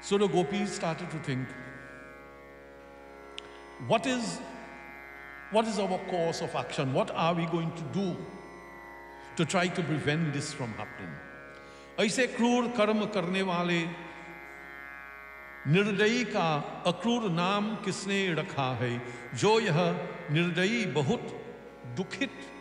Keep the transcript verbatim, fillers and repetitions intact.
So the gopis started to think, what is, what is our course of action? What are we going to do to try to prevent this from happening? ऐसे क्रूर कर्म करने वाले निर्दयी का अक्रूर नाम किसने रखा है? जो यह निर्दयी बहुत दुखित